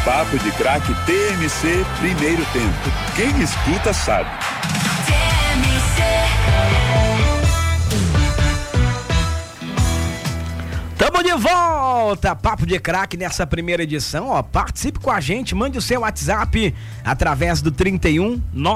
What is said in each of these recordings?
Papo de Craque TMC, primeiro tempo. Quem escuta sabe. Tamo de volta, Papo de Craque nessa primeira edição, ó, participe com a gente, mande o seu WhatsApp através do 31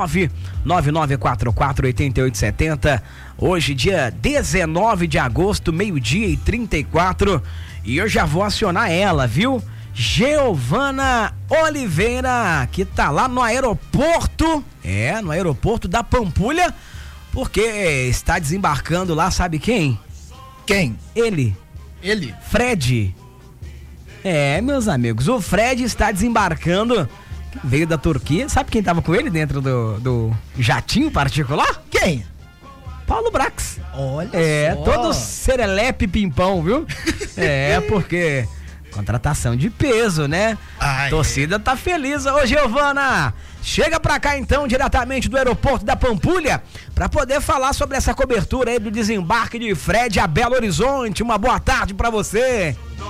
99944 8870, hoje dia 19 de agosto, 12h34, e eu já vou acionar ela, viu? Giovana Oliveira, que tá lá no aeroporto, no aeroporto da Pampulha, porque está desembarcando lá, sabe quem? Quem? Ele, Fred. Meus amigos, o Fred está desembarcando, veio da Turquia. Sabe quem tava com ele dentro do jatinho particular? Quem? Paulo Brax. Olha só. Todo serelepe pimpão, viu? Porque contratação de peso, né? Torcida tá feliz. Ô, Giovana, chega pra cá então, diretamente do aeroporto da Pampulha, pra poder falar sobre essa cobertura aí do desembarque de Fred a Belo Horizonte. Uma boa tarde pra você.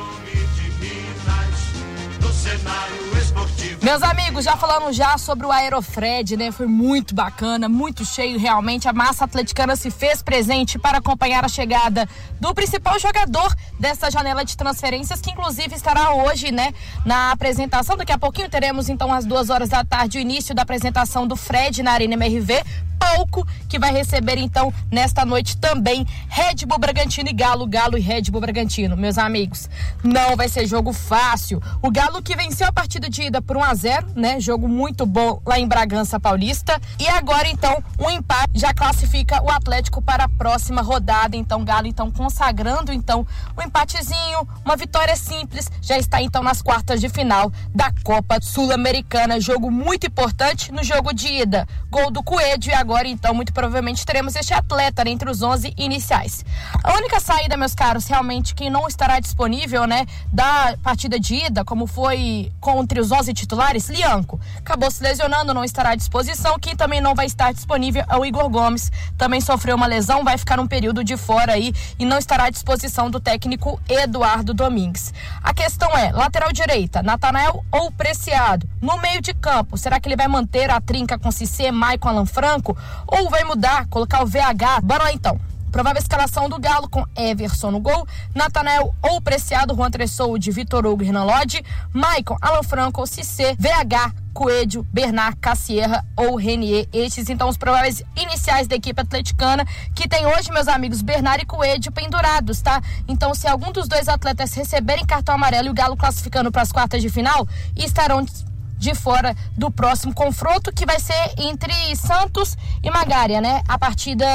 Meus amigos, já falando sobre o Aerofred, né? Foi muito bacana, muito cheio realmente. A massa atleticana se fez presente para acompanhar a chegada do principal jogador dessa janela de transferências, que inclusive estará hoje, né, na apresentação. Daqui a pouquinho teremos então às 14h o início da apresentação do Fred na Arena MRV. Palco que vai receber então nesta noite também Red Bull Bragantino e Galo e Red Bull Bragantino. Meus amigos, não vai ser jogo fácil. O Galo que venceu a partida de ida por 1-0, né? Jogo muito bom lá em Bragança Paulista. E agora então um empate já classifica o Atlético para a próxima rodada. Então Galo então consagrando então um empatezinho, uma vitória simples, já está então nas quartas de final da Copa Sul-Americana. Jogo muito importante no jogo de ida. Gol do Coelho e agora então muito provavelmente teremos este atleta, né, entre os 11 iniciais. A única saída, meus caros, realmente que não estará disponível, né, da partida de ida, como foi entre os 11 titulares, Lianco acabou se lesionando, não estará à disposição. Quem também não vai estar disponível é o Igor Gomes, também sofreu uma lesão, vai ficar um período de fora aí e não estará à disposição do técnico Eduardo Domingues. A questão é, lateral direita, Natanael ou Preciado? No meio de campo, será que ele vai manter a trinca com Cissé, Maicon, Alan Franco? Ou vai mudar, colocar o VH? Bora lá então. Provável escalação do Galo com Everson no gol, Natanael ou Preciado, Juan Tressoldi, Vitor Hugo e Renan Lodge, Maicon, Alan Franco, Cissé, VH, Coelho, Bernard, Cassierra ou Renier. Estes então os prováveis iniciais da equipe atleticana, que tem hoje, meus amigos, Bernard e Coelho pendurados, tá? Então se algum dos dois atletas receberem cartão amarelo e o Galo classificando para as quartas de final, estarão de fora do próximo confronto, que vai ser entre Santos e Magária, né? A partida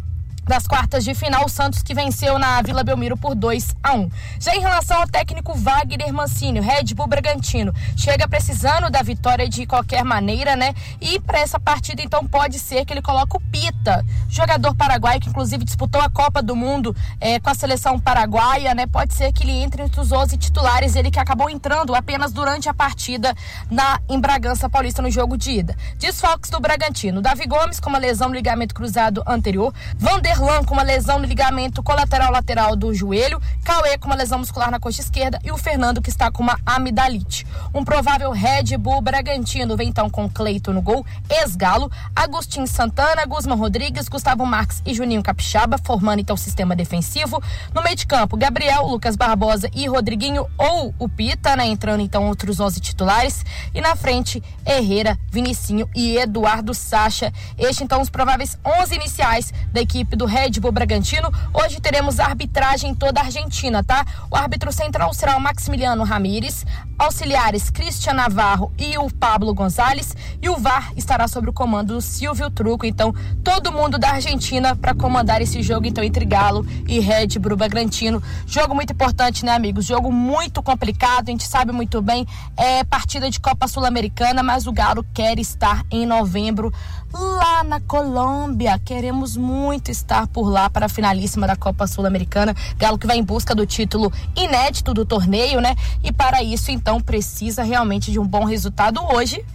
das quartas de final, o Santos que venceu na Vila Belmiro por 2-1. Já em relação ao técnico Wagner Mancini, Red Bull Bragantino chega precisando da vitória de qualquer maneira, né? E para essa partida então pode ser que ele coloque o Pita, jogador paraguaio que inclusive disputou a Copa do Mundo com a seleção paraguaia, né? Pode ser que ele entre entre os 11 titulares, ele que acabou entrando apenas durante a partida em Bragança Paulista no jogo de ida. Desfalques do Bragantino: Davi Gomes com uma lesão no ligamento cruzado anterior, Vanderlan com uma lesão no ligamento colateral lateral do joelho, Cauê com uma lesão muscular na coxa esquerda e o Fernando que está com uma amidalite. Um provável Red Bull Bragantino vem então com Cleiton no gol, ex-Galo, Agostinho Santana, Guzman Rodrigues, Gustavo Marques e Juninho Capixaba, formando então o sistema defensivo. No meio de campo, Gabriel, Lucas Barbosa e Rodriguinho ou o Pita, né, entrando então outros 11 titulares. E na frente, Herrera, Vinicinho e Eduardo Sacha. Este então os prováveis 11 iniciais da equipe do Red Bull Bragantino. Hoje teremos arbitragem em toda a Argentina, tá? O árbitro central será o Maximiliano Ramírez, auxiliares Cristian Navarro e o Pablo Gonzalez, e o VAR estará sob o comando do Silvio Truco. Então, todo mundo da Argentina para comandar esse jogo então entre Galo e Red Bull Bragantino. Jogo muito importante, né, amigos? Jogo muito complicado, a gente sabe muito bem, é partida de Copa Sul-Americana, mas o Galo quer estar em novembro lá na Colômbia. Queremos muito estar por lá para a finalíssima da Copa Sul-Americana. Galo que vai em busca do título inédito do torneio, né? E para isso, então, precisa realmente de um bom resultado hoje em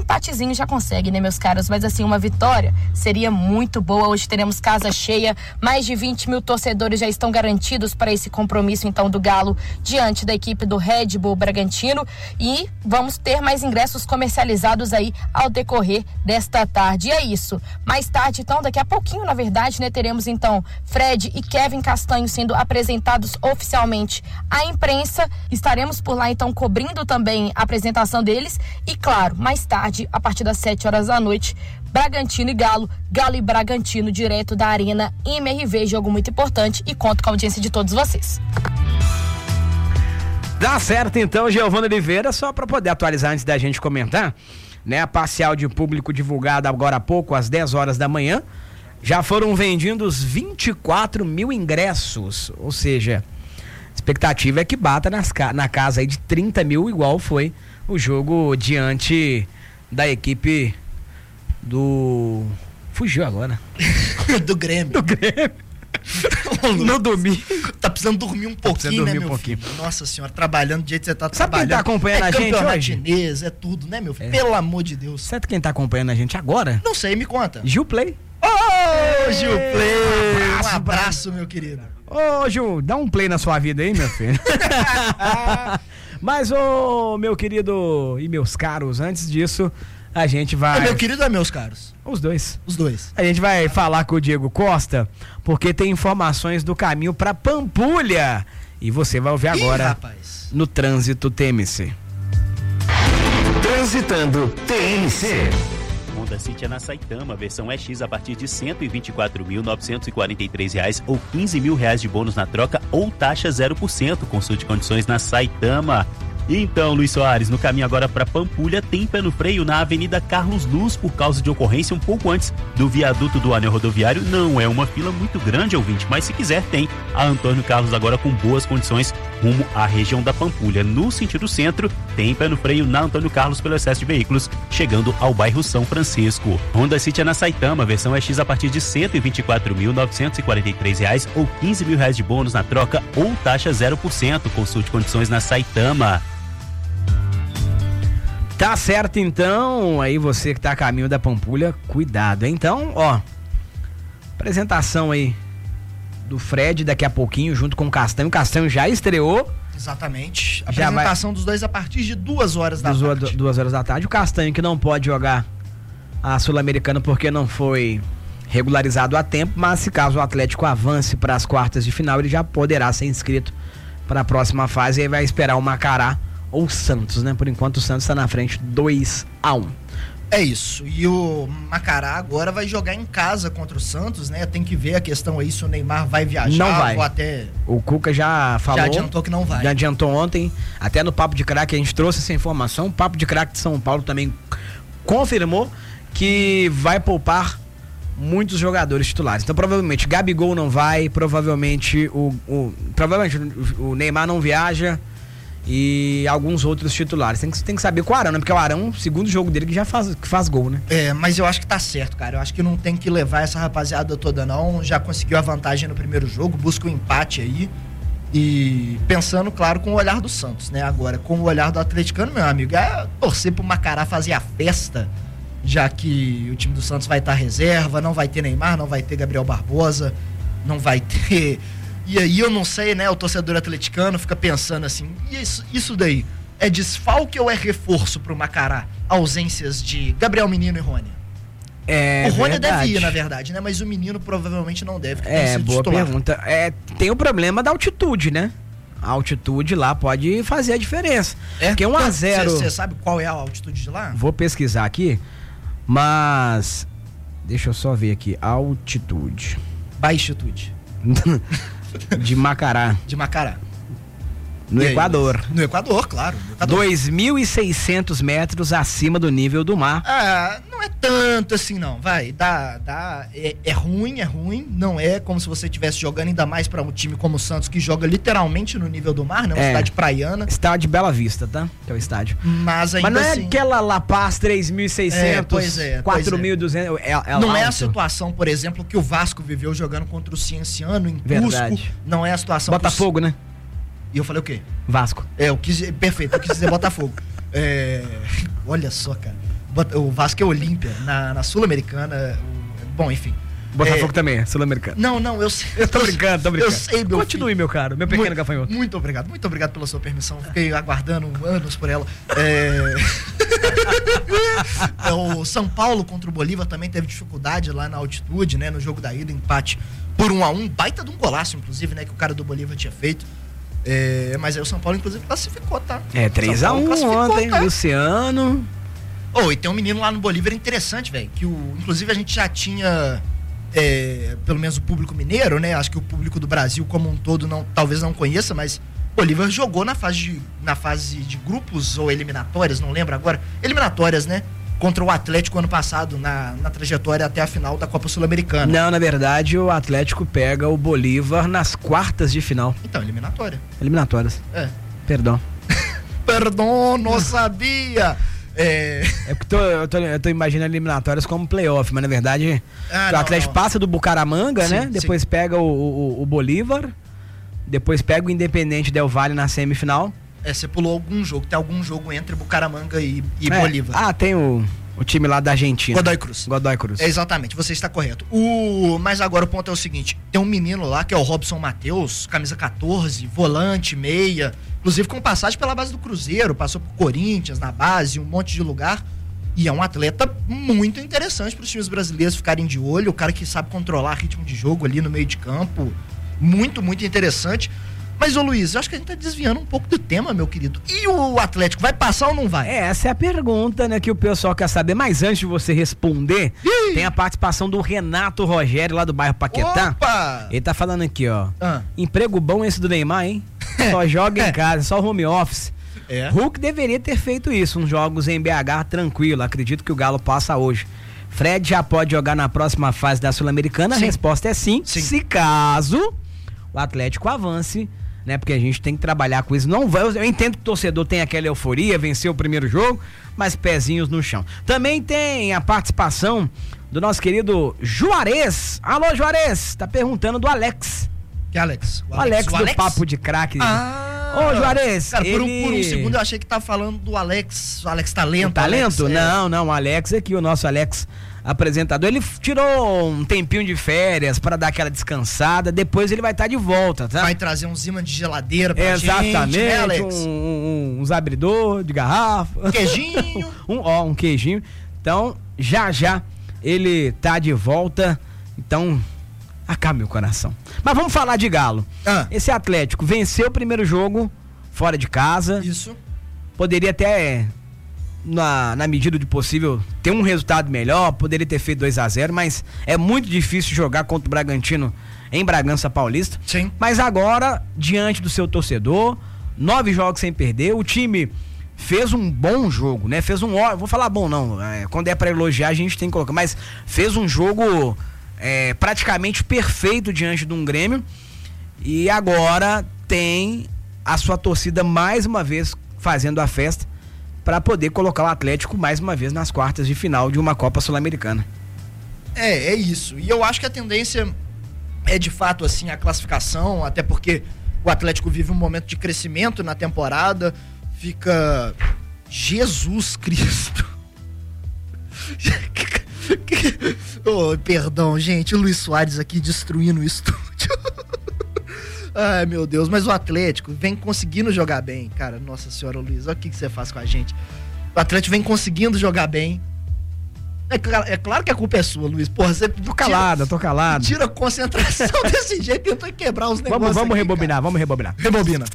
empatezinho já consegue, né, meus caros? Mas assim, uma vitória seria muito boa. Hoje teremos casa cheia, mais de 20 mil torcedores já estão garantidos para esse compromisso, então, do Galo diante da equipe do Red Bull Bragantino, e vamos ter mais ingressos comercializados aí ao decorrer desta tarde. E é isso. Mais tarde, então, daqui a pouquinho, na verdade, né, teremos então Fred e Kevin Castanho sendo apresentados oficialmente à imprensa. Estaremos por lá, então, cobrindo também a apresentação deles. E claro, mais tarde, a partir das 7 horas da noite, Bragantino e Galo, Galo e Bragantino, direto da Arena MRV, jogo muito importante, e conto com a audiência de todos vocês. Dá certo então, Giovana Oliveira, só para poder atualizar antes da gente comentar, né, a parcial de público divulgada agora há pouco, às 10 horas da manhã, já foram vendidos 24 mil ingressos, ou seja, a expectativa é que bata na casa aí de 30 mil, igual foi o jogo diante da equipe do... Fugiu agora. Do Grêmio. No domingo. Tá precisando dormir um pouquinho, né, meu filho? Nossa senhora, trabalhando do jeito que você tá trabalhando. Sabe quem tá acompanhando a gente hoje? Chinês, é tudo, né, meu filho? Pelo amor de Deus. Sabe quem tá acompanhando a gente agora? Não sei, me conta. Gil Play. Ô, Gil Play! Um abraço, meu querido. Ô, Gil, dá um play na sua vida aí, meu filho. Mas, ô, meu querido e meus caros, antes disso, a gente vai... É meu querido ou é meus caros? Os dois. Os dois. A gente vai falar com o Diego Costa, porque tem informações do caminho pra Pampulha. E você vai ouvir agora, rapaz, no Trânsito TMC. Transitando TMC. Honda City é na Saitama, versão EX a partir de R$ 124.943 ou R$15.000 de bônus na troca ou taxa 0%. Consulte condições na Saitama. Então, Luiz Soares, no caminho agora para Pampulha, tem pé no freio na Avenida Carlos Luz por causa de ocorrência um pouco antes do viaduto do anel rodoviário. Não é uma fila muito grande, ouvinte, mas se quiser tem a Antônio Carlos agora com boas condições rumo à região da Pampulha. No sentido centro, tem pé no freio na Antônio Carlos pelo excesso de veículos, chegando ao bairro São Francisco. Honda City é na Saitama, versão EX a partir de R$ 124.943 ou R$15.000 de bônus na troca ou taxa 0%. Consulte condições na Saitama. Tá certo, então, aí você que tá a caminho da Pampulha, cuidado, hein? Então, ó, apresentação aí do Fred daqui a pouquinho, junto com o Castanho. O Castanho já estreou. Exatamente. A apresentação dos dois a partir de 2 horas da tarde. 2 horas da tarde. O Castanho que não pode jogar a Sul-Americana porque não foi regularizado a tempo, mas se caso o Atlético avance para as quartas de final, ele já poderá ser inscrito para a próxima fase e aí vai esperar o Macará ou Santos, né? Por enquanto o Santos está na frente 2-1. É isso. E o Macará agora vai jogar em casa contra o Santos, né? Tem que ver a questão aí se o Neymar vai viajar. Não vai. Ou até... O Cuca já falou. Já adiantou que não vai. Já adiantou ontem. Até no Papo de Craque a gente trouxe essa informação. O Papo de Craque de São Paulo também confirmou que vai poupar muitos jogadores titulares. Então provavelmente Gabigol não vai, provavelmente o Neymar não viaja e alguns outros titulares. Tem que saber com o Arão, né? Porque o Arão, segundo jogo dele, que já faz gol, né? Mas eu acho que tá certo, cara. Eu acho que não tem que levar essa rapaziada toda, não. Já conseguiu a vantagem no primeiro jogo, busca o empate aí. E pensando, claro, com o olhar do Santos, né? Agora, com o olhar do atleticano, meu amigo, é torcer pro Macará fazer a festa, já que o time do Santos vai estar reserva, não vai ter Neymar, não vai ter Gabriel Barbosa, não vai ter... E aí eu não sei, né, o torcedor atleticano fica pensando assim, isso daí é desfalque ou é reforço pro Macará? Ausências de Gabriel Menino e Rony? O Rony deve ir, na verdade, né? Mas o Menino provavelmente não deve. Boa pergunta. Tem o problema da altitude, né? A altitude lá pode fazer a diferença. Porque 1-0... Você sabe qual é a altitude de lá? Vou pesquisar aqui, mas... Deixa eu só ver aqui. Altitude. Baixitude. De Macará. De Macará. No Equador. No Equador, claro. 2.600 metros acima do nível do mar. Não é tanto assim, não. Vai, é ruim. Não é como se você estivesse jogando, ainda mais para um time como o Santos, que joga literalmente no nível do mar, né? Uma cidade praiana. Estádio Bela Vista, tá? Que é o estádio. Mas ainda não é assim, aquela La Paz 3.600, pois é. 4.200. Não é a situação, por exemplo, que o Vasco viveu jogando contra o Cienciano em Cusco. Não é a situação... Botafogo, né? E eu falei o quê? Vasco. Perfeito, eu quis dizer Botafogo. Olha só, cara. O Vasco é Olímpia, na Sul-Americana. Bom, enfim. Botafogo também é sul-americano. Não, eu sei. Eu tô brincando. Eu sei, meu Continue, filho. meu caro, meu pequeno gafanhoto. Muito obrigado pela sua permissão. Fiquei aguardando anos por ela. O São Paulo contra o Bolívar também teve dificuldade lá na altitude, né? No jogo da ida, empate por 1-1. Baita de um golaço, inclusive, né? Que o cara do Bolívar tinha feito. Mas aí o São Paulo, inclusive, classificou, tá? 3-1 ontem, tá? Luciano. E tem um menino lá no Bolívar interessante, velho. Que inclusive a gente já tinha... pelo menos o público mineiro, né? Acho que o público do Brasil como um todo talvez não conheça, mas Bolívar jogou na fase de grupos ou eliminatórias, não lembro agora. Eliminatórias, né? Contra o Atlético ano passado, na trajetória até a final da Copa Sul-Americana. Não, na verdade, o Atlético pega o Bolívar nas quartas de final. Então, Eliminatórias. Perdão. Perdão, não sabia! Porque eu tô imaginando eliminatórias como playoff, mas na verdade o Atlético passa do Bucaramanga, sim, né? Depois sim. Pega o Bolívar, depois pega o Independente Del Valle na semifinal. Você pulou algum jogo, tem algum jogo entre Bucaramanga e Bolívar. Tem o time lá da Argentina. Godoy Cruz. Exatamente, você está correto. Mas agora o ponto é o seguinte, tem um menino lá que é o Robson Matheus, camisa 14, volante, meia, inclusive com passagem pela base do Cruzeiro, passou por Corinthians, na base, um monte de lugar, e é um atleta muito interessante para os times brasileiros ficarem de olho, o cara que sabe controlar ritmo de jogo ali no meio de campo, muito, muito interessante. Mas, ô Luiz, eu acho que a gente tá desviando um pouco do tema, meu querido. E o Atlético, vai passar ou não vai? Essa é a pergunta, né, que o pessoal quer saber. Mas antes de você responder, tem a participação do Renato Rogério, lá do bairro Paquetá. Opa! Ele tá falando aqui, ó. Emprego bom esse do Neymar, hein? Só joga em casa, só home office. Hulk deveria ter feito isso, uns jogos em BH tranquilo. Acredito que o Galo passa hoje. Fred já pode jogar na próxima fase da Sul-Americana? A resposta é sim. Se caso o Atlético avance, né? Porque a gente tem que trabalhar com isso. Eu entendo que o torcedor tem aquela euforia, venceu o primeiro jogo, mas pezinhos no chão. Também tem a participação do nosso querido Juarez. Alô, Juarez, tá perguntando do Alex. Que Alex? O Alex do Papo de Craque. Ô, Juarez. Cara, por um segundo eu achei que tava falando do Alex. O Alex Talento. O Talento? Alex, não, o Alex aqui, o nosso Alex apresentador. Ele tirou um tempinho de férias para dar aquela descansada. Depois ele vai estar de volta, tá? Vai trazer uns ímãs de geladeira pra gente, né, Alex? Uns abridor de garrafa. Um queijinho. um queijinho. Então, já ele tá de volta. Então, acaba meu coração. Mas vamos falar de Galo. Esse Atlético venceu o primeiro jogo fora de casa. Isso. Poderia até, na medida do possível, ter um resultado melhor, poderia ter feito 2-0, mas é muito difícil jogar contra o Bragantino em Bragança Paulista. Sim. Mas agora, diante do seu torcedor, 9 jogos sem perder, o time fez um bom jogo, né? Vou falar bom não, quando é pra elogiar a gente tem que colocar, mas fez um jogo praticamente perfeito diante de um Grêmio, e agora tem a sua torcida mais uma vez fazendo a festa para poder colocar o Atlético mais uma vez nas quartas de final de uma Copa Sul-Americana. É isso. E eu acho que a tendência é de fato assim a classificação, até porque o Atlético vive um momento de crescimento na temporada, fica... Jesus Cristo! Perdão, gente, o Luiz Soares aqui destruindo o estúdio. Ai, meu Deus, mas o Atlético vem conseguindo jogar bem, cara. Nossa senhora, Luiz, olha o que você faz com a gente. O Atlético vem conseguindo jogar bem. É claro que a culpa é sua, Luiz. Porra, você... Tô calado. Tira a concentração desse jeito, tentou quebrar os negócios. Vamos rebobinar. Rebobina.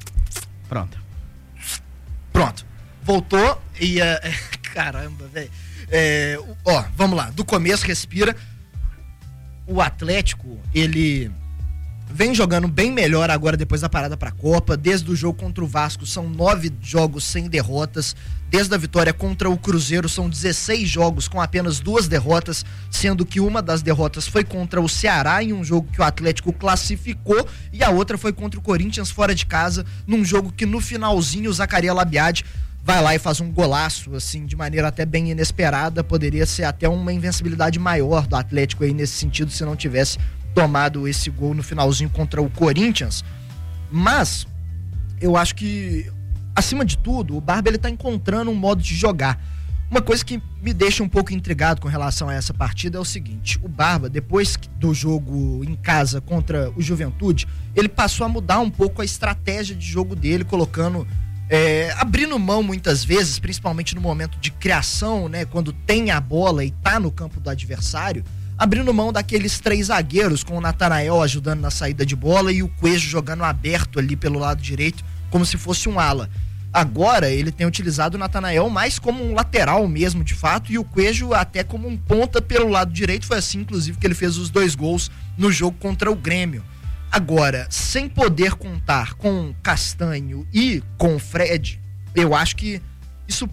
Pronto. Voltou e... caramba, velho. Vamos lá. Do começo, respira. O Atlético, ele vem jogando bem melhor agora depois da parada pra Copa. Desde o jogo contra o Vasco, são 9 jogos sem derrotas. Desde a vitória contra o Cruzeiro, são 16 jogos com apenas 2 derrotas, sendo que uma das derrotas foi contra o Ceará, em um jogo que o Atlético classificou, e a outra foi contra o Corinthians fora de casa, num jogo que no finalzinho o Zacarias Labiade vai lá e faz um golaço, assim, de maneira até bem inesperada. Poderia ser até uma invencibilidade maior do Atlético aí nesse sentido, se não tivesse tomado esse gol no finalzinho contra o Corinthians. Mas eu acho que, acima de tudo, o Barba, ele tá encontrando um modo de jogar. Uma coisa que me deixa um pouco intrigado com relação a essa partida é o seguinte: o Barba, depois do jogo em casa contra o Juventude, ele passou a mudar um pouco a estratégia de jogo dele, colocando, abrindo mão muitas vezes, principalmente no momento de criação, né, quando tem a bola e tá no campo do adversário, abrindo mão daqueles 3 zagueiros, com o Natanael ajudando na saída de bola e o Coelho jogando aberto ali pelo lado direito, como se fosse um ala. Agora ele tem utilizado o Natanael mais como um lateral mesmo, de fato, e o Coelho até como um ponta pelo lado direito. Foi assim, inclusive, que ele fez os 2 gols no jogo contra o Grêmio. Agora, sem poder contar com Castanho e com o Fred, eu acho que isso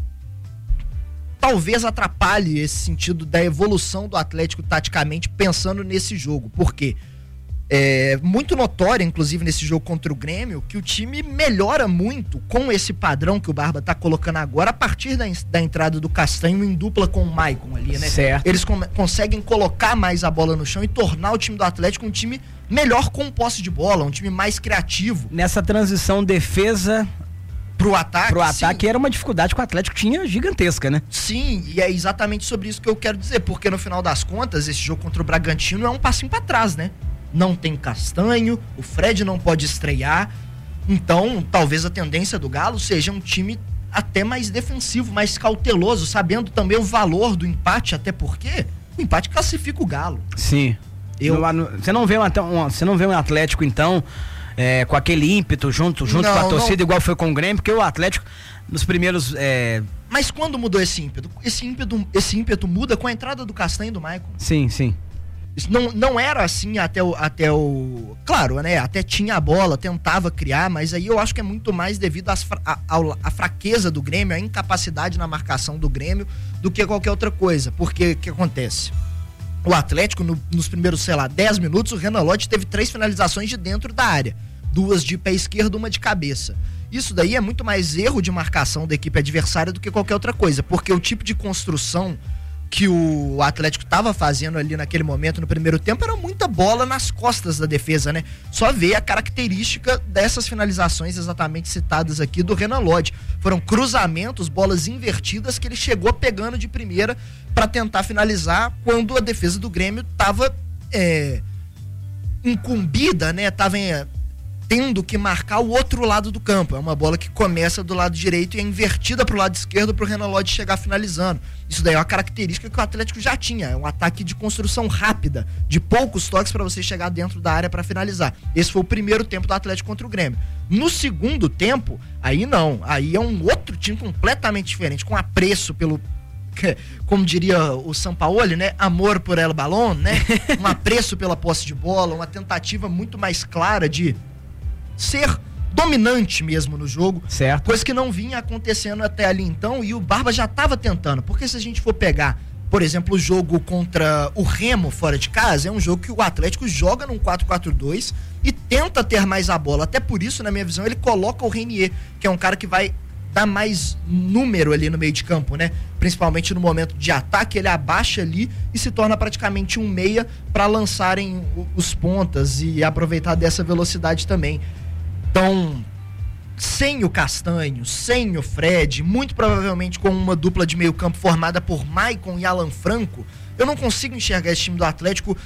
talvez atrapalhe esse sentido da evolução do Atlético taticamente, pensando nesse jogo. Por quê? É muito notório, inclusive nesse jogo contra o Grêmio, que o time melhora muito com esse padrão que o Barba tá colocando agora, a partir da entrada do Castanho em dupla com o Maicon ali, né? Certo. Eles conseguem colocar mais a bola no chão e tornar o time do Atlético um time melhor com posse de bola, um time mais criativo. Nessa transição defesa pro ataque, era uma dificuldade que o Atlético tinha gigantesca, né? Sim, e é exatamente sobre isso que eu quero dizer, porque no final das contas, esse jogo contra o Bragantino é um passinho pra trás, né? Não tem Castanho, o Fred não pode estrear, então talvez a tendência do Galo seja um time até mais defensivo, mais cauteloso, sabendo também o valor do empate, até porque o empate classifica o Galo. Sim. Você não vê um Atlético, então, com aquele ímpeto junto com a torcida, igual foi com o Grêmio, porque o Atlético, nos primeiros... Mas quando mudou esse ímpeto? Esse ímpeto muda com a entrada do Castanho e do Maicon. Sim, sim. Isso não era assim até o... Claro, né? Até tinha a bola, tentava criar, mas aí eu acho que é muito mais devido à fraqueza do Grêmio, à incapacidade na marcação do Grêmio, do que qualquer outra coisa. Porque o que acontece? O Atlético, nos primeiros, 10 minutos, o Renan Lodge teve 3 finalizações de dentro da área. 2 de pé esquerdo, 1 de cabeça. Isso daí é muito mais erro de marcação da equipe adversária do que qualquer outra coisa, porque o tipo de construção que o Atlético estava fazendo ali naquele momento, no primeiro tempo, era muita bola nas costas da defesa, né? Só ver a característica dessas finalizações exatamente citadas aqui do Renan Lodge. Foram cruzamentos, bolas invertidas que ele chegou pegando de primeira para tentar finalizar, quando a defesa do Grêmio estava incumbida, né? Tava tendo que marcar o outro lado do campo. É uma bola que começa do lado direito e é invertida pro lado esquerdo pro Renan Lodge chegar finalizando. Isso daí é uma característica que o Atlético já tinha. É um ataque de construção rápida, de poucos toques para você chegar dentro da área para finalizar. Esse foi o primeiro tempo do Atlético contra o Grêmio. No segundo tempo, aí não. Aí é um outro time completamente diferente, com apreço pelo... como diria o Sampaoli, né? Amor por El Balón, né? Um apreço pela posse de bola, uma tentativa muito mais clara de ser dominante mesmo no jogo, certo. Coisa que não vinha acontecendo até ali então, e o Barba já estava tentando, porque se a gente for pegar, por exemplo, o jogo contra o Remo fora de casa, é um jogo que o Atlético joga num 4-4-2 e tenta ter mais a bola, até por isso, na minha visão, ele coloca o Renier, que é um cara que vai dar mais número ali no meio de campo, né? Principalmente no momento de ataque, ele abaixa ali e se torna praticamente um meia para lançarem os pontas e aproveitar dessa velocidade também. Então, sem o Castanho, sem o Fred, muito provavelmente com uma dupla de meio campo formada por Maicon e Alan Franco, eu não consigo enxergar esse time do Atlético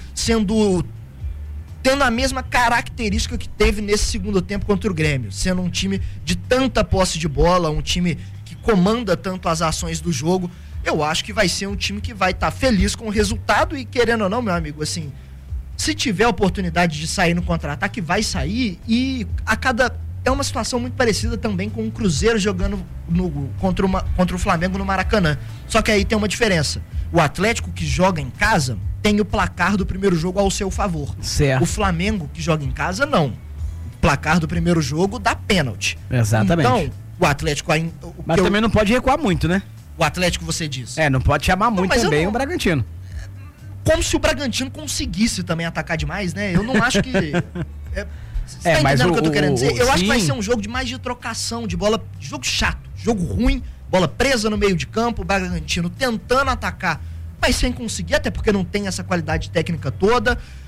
tendo a mesma característica que teve nesse segundo tempo contra o Grêmio, sendo um time de tanta posse de bola, um time que comanda tanto as ações do jogo. Eu acho que vai ser um time que vai estar feliz com o resultado e, querendo ou não, meu amigo, assim, se tiver oportunidade de sair no contra-ataque, vai sair. E é uma situação muito parecida também com o Cruzeiro jogando contra o Flamengo no Maracanã. Só que aí tem uma diferença. O Atlético, que joga em casa, tem o placar do primeiro jogo ao seu favor. Certo. O Flamengo, que joga em casa, não. O placar do primeiro jogo dá pênalti. Exatamente. Então, o Atlético ainda... Mas também não pode recuar muito, né? O Atlético, você diz. Não pode chamar muito também o Bragantino. Como se o Bragantino conseguisse também atacar demais, né? Eu não acho que... Você tá entendendo o que eu tô querendo dizer? Eu acho que vai ser um jogo mais de trocação, de bola... Jogo chato, jogo ruim, bola presa no meio de campo, o Bragantino tentando atacar, mas sem conseguir, até porque não tem essa qualidade técnica toda.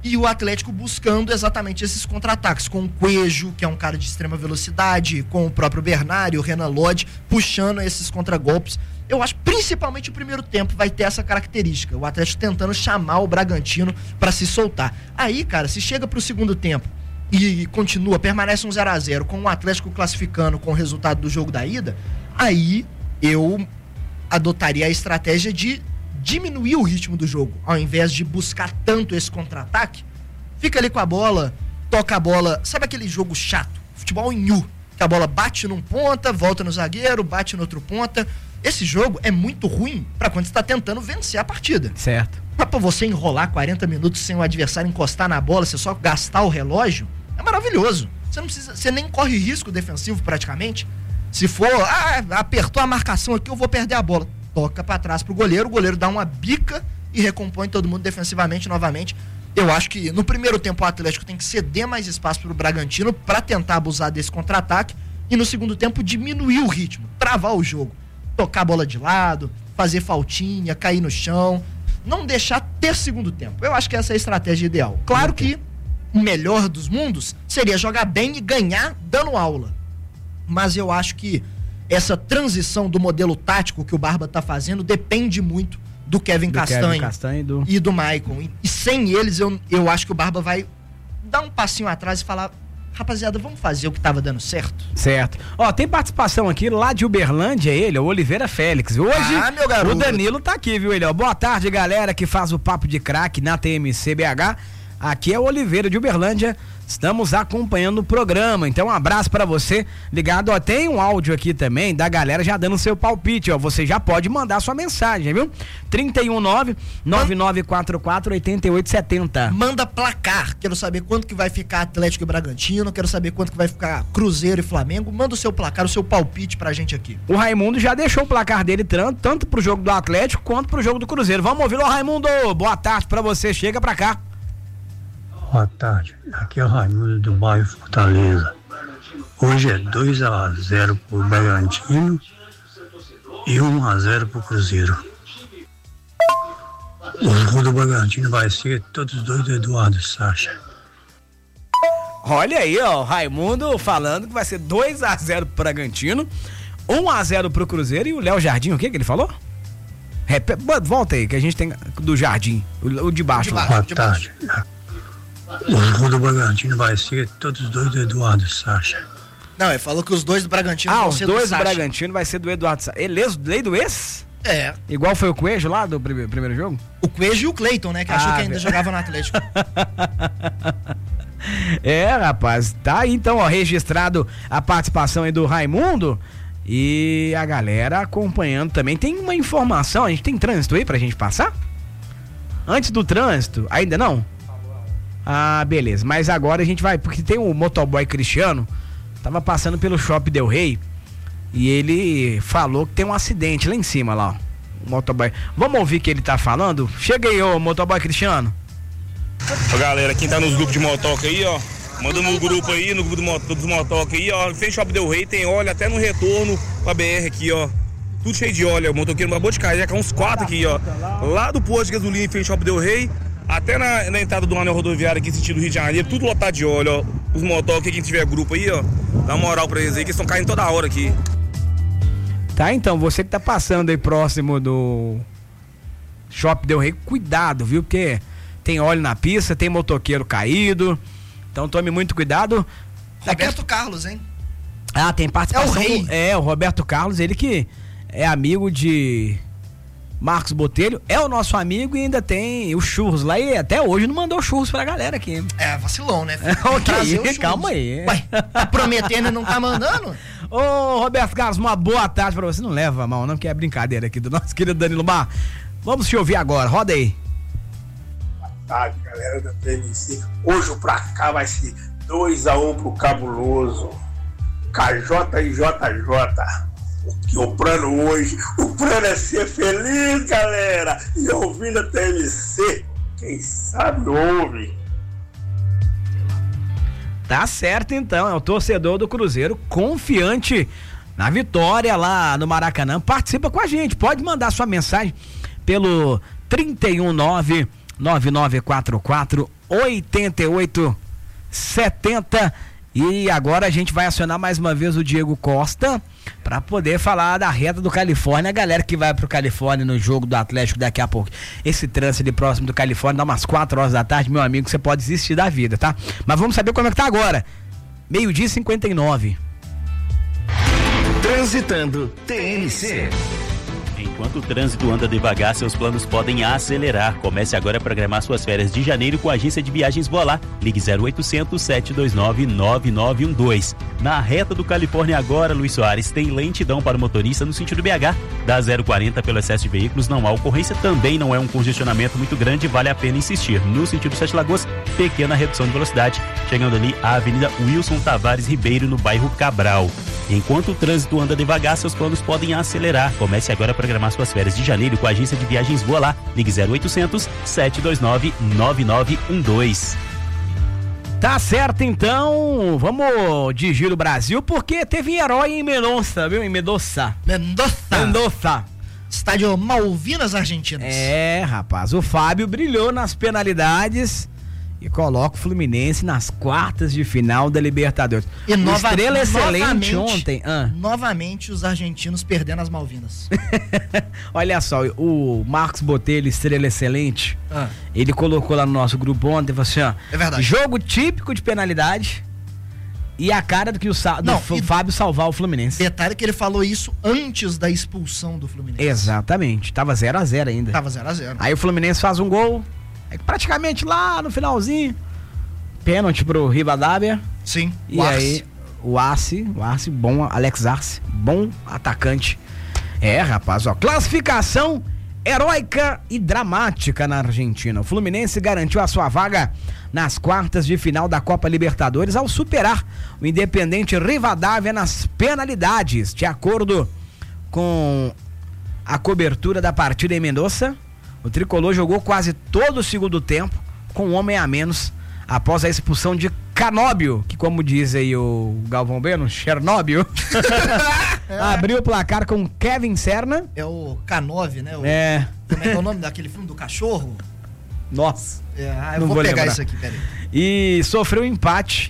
E o Atlético buscando exatamente esses contra-ataques, com o Coelho, que é um cara de extrema velocidade, com o próprio Bernard, o Renan Lodge, puxando esses contragolpes. Eu acho, principalmente o primeiro tempo, vai ter essa característica. O Atlético tentando chamar o Bragantino para se soltar. Aí, cara, se chega pro segundo tempo e continua, permanece um 0-0, com o Atlético classificando com o resultado do jogo da ida, aí eu adotaria a estratégia de diminuir o ritmo do jogo, ao invés de buscar tanto esse contra-ataque. Fica ali com a bola, toca a bola, sabe aquele jogo chato, futebol em U, que a bola bate num ponta, volta no zagueiro, bate no outro ponta. Esse jogo é muito ruim para quando você está tentando vencer a partida. Certo. Mas pra você enrolar 40 minutos sem o adversário encostar na bola, você só gastar o relógio, é maravilhoso. Você não precisa, você nem corre risco defensivo praticamente. Se for, apertou a marcação aqui, eu vou perder a bola. Toca pra trás pro goleiro, o goleiro dá uma bica e recompõe todo mundo defensivamente novamente. Eu acho que no primeiro tempo o Atlético tem que ceder mais espaço pro Bragantino pra tentar abusar desse contra-ataque e no segundo tempo diminuir o ritmo, travar o jogo, tocar a bola de lado, fazer faltinha, cair no chão, não deixar ter segundo tempo. Eu acho que essa é a estratégia ideal. Claro que o melhor dos mundos seria jogar bem e ganhar dando aula. Mas eu acho que essa transição do modelo tático que o Barba tá fazendo depende muito do Kevin Castanho e do Maicon. E sem eles, eu acho que o Barba vai dar um passinho atrás e falar: rapaziada, vamos fazer o que tava dando certo? Certo. Ó, tem participação aqui lá de Uberlândia, ele, o Oliveira Félix. Hoje, meu garoto, o Danilo tá aqui, viu, ele? Ó, boa tarde, galera que faz o Papo de Craque na TMC BH. Aqui é o Oliveira de Uberlândia. Estamos acompanhando o programa, então um abraço pra você ligado, ó, tem um áudio aqui também da galera já dando seu palpite, ó, você já pode mandar sua mensagem, viu? 319-9944-8870. Manda placar, quero saber quanto que vai ficar Atlético e Bragantino, quero saber quanto que vai ficar Cruzeiro e Flamengo, manda o seu placar, o seu palpite pra gente aqui. O Raimundo já deixou o placar dele tanto pro jogo do Atlético quanto pro jogo do Cruzeiro, vamos ouvir, ô Raimundo, boa tarde pra você, chega pra cá. Boa tarde, aqui é o Raimundo do bairro Fortaleza. Hoje é 2-0 pro Bragantino e 1-0 pro Cruzeiro. Os gols do Bragantino vai ser todos dois do Eduardo Sacha. Olha aí, ó, o Raimundo falando que vai ser 2-0 pro Bragantino, 1-0 pro Cruzeiro e o Léo Jardim, o que ele falou? Volta aí, que a gente tem do Jardim, o de baixo. Boa tarde. Os gols do Bragantino vai ser todos dois do Eduardo Sacha. Não, ele falou que os dois do Bragantino vão ser do Sacha. Os dois do Bragantino vai ser do Eduardo Sacha. Lei do ex? É. Igual foi o Coelho lá do primeiro jogo? O Coelho e o Cleiton, né? Que achou que ainda jogava no Atlético. É, rapaz, tá aí então, ó, registrado a participação aí do Raimundo e a galera acompanhando também. Tem uma informação, a gente tem trânsito aí pra gente passar? Antes do trânsito, ainda não? Ah, beleza, mas agora a gente vai, porque tem o motoboy Cristiano, tava passando pelo Shopping Del Rey e ele falou que tem um acidente lá em cima, lá, ó, o motoboy. Vamos ouvir o que ele tá falando? Chega aí, ô motoboy Cristiano. Ô, galera, quem tá nos grupos de motoca aí, ó, manda no grupo aí, no grupo dos motoca aí, ó, fez Shopping Del Rey, tem óleo até no retorno pra BR aqui, ó, tudo cheio de óleo, o motoqueiro acabou de cair, já caiu uns 4 aqui, ó, lá do posto de gasolina, fez Shopping Del Rey, até na entrada do anel rodoviário aqui, sentido Rio de Janeiro, tudo lotado de óleo, ó. Os motoca, quem tiver grupo aí, ó, dá uma moral pra eles aí, que eles estão caindo toda hora aqui. Tá, então, você que tá passando aí próximo do Shopping Del Rey, cuidado, viu? Porque tem óleo na pista, tem motoqueiro caído, então tome muito cuidado. Roberto Carlos, hein? Ah, tem participação. É o rei. O Roberto Carlos, ele que é amigo de Marcos Botelho, é o nosso amigo e ainda tem o churros lá e até hoje não mandou churros pra galera aqui. É, vacilão, né? Ok, calma aí. Ué, tá prometendo e não tá mandando? Ô, Roberto Carlos, uma boa tarde pra você. Não leva mal não, que é brincadeira aqui do nosso querido Danilo Bar. Vamos te ouvir agora, roda aí. Boa tarde, galera da TMC. Hoje o pra cá vai ser 2-1 pro Cabuloso. KJ e JJ. Porque o plano hoje, o plano é ser feliz, galera. E ouvindo a TMC, quem sabe ouve. Tá certo então, é o torcedor do Cruzeiro confiante na vitória lá no Maracanã. Participa com a gente, pode mandar sua mensagem pelo 9944-8870. E agora a gente vai acionar mais uma vez o Diego Costa para poder falar da reta do Califórnia. A galera que vai pro Califórnia no jogo do Atlético daqui a pouco. Esse trânsito ali próximo do Califórnia dá umas 4 horas da tarde, meu amigo, você pode desistir da vida, tá? Mas vamos saber como é que tá agora. 12h59. Transitando TNC. Enquanto o trânsito anda devagar, seus planos podem acelerar. Comece agora a programar suas férias de janeiro com a agência de viagens Volar. Ligue 0800 729 9912. Na reta do Califórnia agora, Luiz Soares, tem lentidão para o motorista no sentido BH. Da 040 pelo excesso de veículos, não há ocorrência, também não é um congestionamento muito grande, vale a pena insistir. No sentido Sete Lagoas, pequena redução de velocidade, chegando ali à Avenida Wilson Tavares Ribeiro, no bairro Cabral. Enquanto o trânsito anda devagar, seus planos podem acelerar. Comece agora a programar suas férias de janeiro com a agência de viagens Volar. Ligue 0800 729 9912. Tá certo, então, vamos de Giro Brasil, porque teve herói em Mendoza, viu? Em Mendoza. Estádio Malvinas Argentinas. É, rapaz, o Fábio brilhou nas penalidades e coloca o Fluminense nas quartas de final da Libertadores. E Estrela excelente ontem. Novamente os argentinos perdendo as Malvinas. Olha só, o Marcos Botelho, Estrela excelente, ele colocou lá no nosso grupo ontem, falou assim, ó, é verdade. Jogo típico de penalidade e a cara do que o Fábio salvar o Fluminense. Detalhe que ele falou isso antes da expulsão do Fluminense. Exatamente, tava 0-0 ainda. Tava 0-0. Aí o Fluminense faz um gol, praticamente lá no finalzinho, pênalti pro Rivadavia. Sim. E aí o Arce, bom, Alex Arce, bom atacante. É, rapaz, ó, classificação heróica e dramática na Argentina. O Fluminense garantiu a sua vaga nas quartas de final da Copa Libertadores ao superar o Independente Rivadavia nas penalidades. De acordo com a cobertura da partida em Mendoza, o tricolor jogou quase todo o segundo tempo com um homem a menos após a expulsão de Canóbio, que, como diz aí o Galvão Bueno, Chernobyl, abriu o placar com Kevin Serna. É o K9, né? Como é que é o nome daquele filme do cachorro? Nossa. Eu vou pegar isso aqui, peraí. E sofreu empate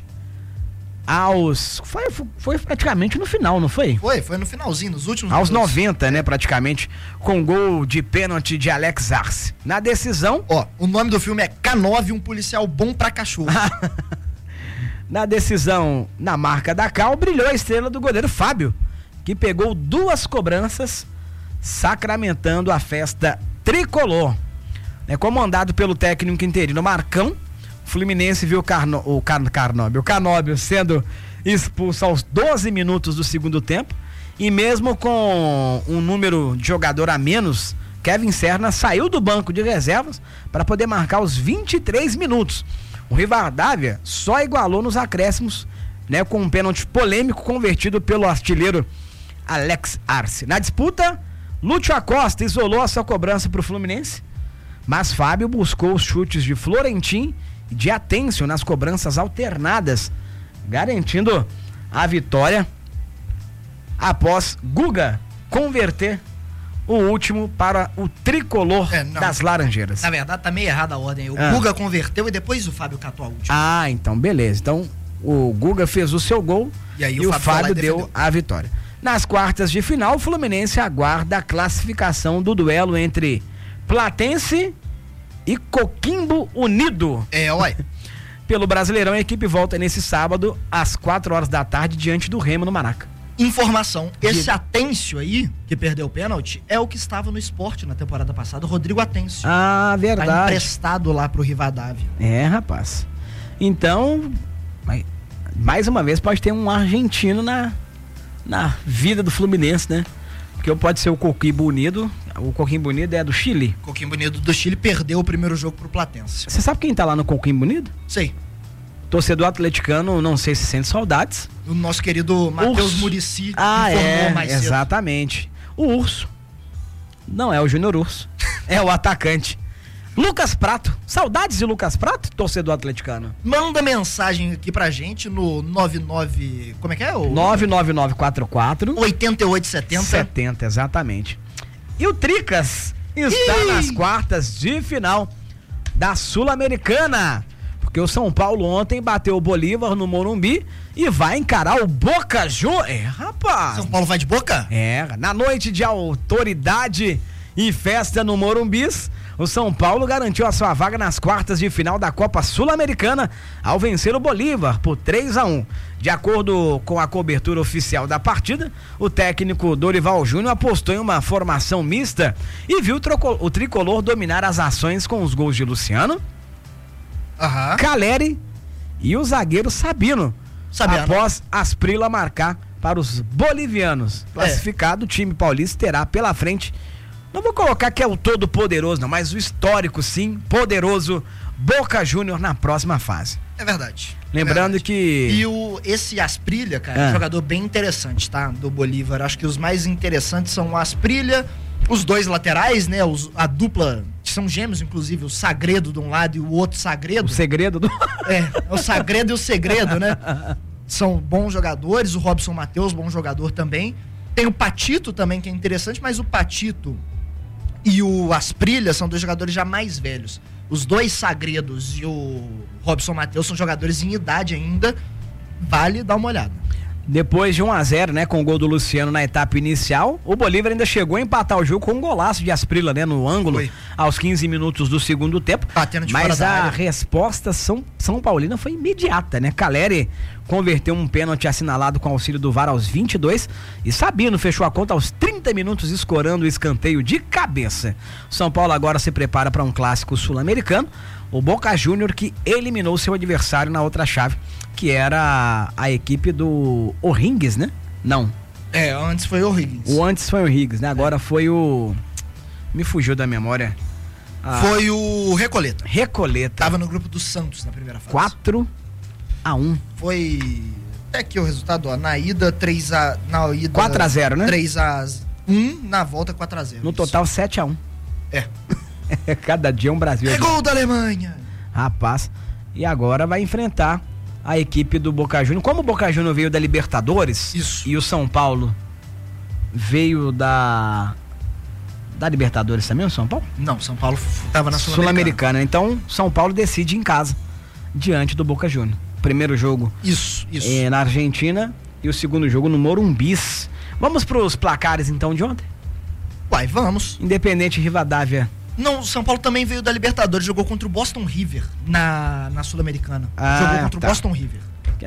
foi praticamente no final, não foi? Foi no finalzinho, nos últimos aos minutos. 90, né, praticamente, com gol de pênalti de Alex Arce. Na decisão... o nome do filme é K9, um policial bom pra cachorro. Na decisão, na marca da Cal, brilhou a estrela do goleiro Fábio, que pegou 2 cobranças, sacramentando a festa tricolor. Comandado pelo técnico interino Marcão, o Fluminense viu o Canóbio sendo expulso aos 12 minutos do segundo tempo, e mesmo com um número de jogador a menos, Kevin Serna saiu do banco de reservas para poder marcar os 23 minutos. O Rivadavia só igualou nos acréscimos, com um pênalti polêmico convertido pelo artilheiro Alex Arce. Na disputa, Lúcio Acosta isolou a sua cobrança para o Fluminense, mas Fábio buscou os chutes de Florentin e de Atencio nas cobranças alternadas, garantindo a vitória após Guga converter o último para o tricolor das Laranjeiras. Na verdade tá meio errada a ordem. O Guga converteu e depois o Fábio catou a última. Então beleza. Então o Guga fez o seu gol e o Fábio deu a vitória. Nas quartas de final, o Fluminense aguarda a classificação do duelo entre Platense e Coquimbo Unido. Pelo Brasileirão, a equipe volta nesse sábado às 4 horas da tarde diante do Remo no Maraca. Informação, esse Atencio aí, que perdeu o pênalti, é o que estava no Sport na temporada passada, o Rodrigo Atencio. Verdade. Tá emprestado lá pro Rivadavia. Rapaz. Então, mais uma vez pode ter um argentino na vida do Fluminense, né? Porque pode ser o Coquimbo Unido. O Coquimbo Unido é do Chile. O Coquimbo Unido do Chile perdeu o primeiro jogo pro Platense. Você sabe quem tá lá no Coquimbo Unido? Sei. Torcedor atleticano, não sei se sente saudades. O nosso querido Matheus Muricy informou mais cedo. Exatamente. O Urso. Não é o Júnior Urso. É o atacante. Lucas Prato. Saudades de Lucas Prato, torcedor atleticano? Manda mensagem aqui pra gente no 99... Como é que é? 99944 8870. Exatamente. E o Tricas está nas quartas de final da Sul-Americana. Porque o São Paulo ontem bateu o Bolívar no Morumbi e vai encarar o Boca Juniors. Rapaz! São Paulo vai de Boca? Na noite de autoridade e festa no Morumbis, o São Paulo garantiu a sua vaga nas quartas de final da Copa Sul-Americana ao vencer o Bolívar por 3-1. De acordo com a cobertura oficial da partida, o técnico Dorival Júnior apostou em uma formação mista e viu o tricolor dominar as ações com os gols de Luciano, Caleri e o zagueiro Sabino. Após Asprilla marcar para os bolivianos. Classificado, o time paulista terá pela frente, não vou colocar que é o todo poderoso não, mas o histórico sim, poderoso Boca Juniors na próxima fase. É verdade. Lembrando que... E esse Asprilla, cara, é um jogador bem interessante, tá? Do Bolívar. Acho que os mais interessantes são o Asprilla, os dois laterais, né? A dupla, que são gêmeos, inclusive, o Sagredo de um lado e o outro Sagredo. O segredo do... o Sagredo e o Segredo, né? São bons jogadores, o Robson Matheus, bom jogador também. Tem o Patito também, que é interessante, mas o Patito e o Asprilla são dois jogadores já mais velhos. Os dois Sagredos e o Robson Matheus são jogadores em idade ainda. Vale dar uma olhada. Depois de 1-0, né, com o gol do Luciano na etapa inicial, o Bolívar ainda chegou a empatar o jogo com um golaço de Asprilla, né, no ângulo, aos 15 minutos do segundo tempo. Batendo de mas fora da a área. Resposta São Paulina foi imediata, né? Caleri converteu um pênalti assinalado com auxílio do VAR aos 22 e Sabino fechou a conta aos 30 minutos, escorando o escanteio de cabeça. São Paulo agora se prepara para um clássico sul-americano, o Boca Juniors, que eliminou seu adversário na outra chave, que era a equipe do O'Higgins, né? Não. Antes foi o O'Higgins. Antes foi o O'Higgins, né? Agora foi o... Me fugiu da memória. Foi o Recoleta. Recoleta. Tava no grupo do Santos na primeira fase. 4-1. Foi... Até aqui o resultado, ó. Na ida, 3-0. Na ida... 4-0, né? 3-1, na volta 4-0. No total, 7-1. É. Cada dia um Brasil. É gol da Alemanha. Rapaz. E agora vai enfrentar a equipe do Boca Juniors. Como o Boca Juniors veio da Libertadores, isso, e o São Paulo veio da Libertadores também, o São Paulo? Não, São Paulo estava na Sul-Americana. Então, São Paulo decide em casa, diante do Boca Juniors. Primeiro jogo isso. Na Argentina e o segundo jogo no Morumbis. Vamos para os placares então de ontem? Vamos. Independente Rivadavia. Não, o São Paulo também veio da Libertadores, jogou contra o Boston River na Sul-Americana. Jogou contra o Boston River.